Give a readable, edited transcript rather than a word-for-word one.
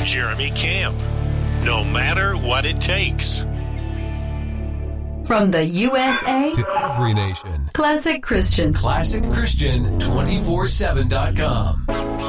Jeremy Camp. No matter what it takes. From the USA to every nation. Classic Christian. ClassicChristian247.com.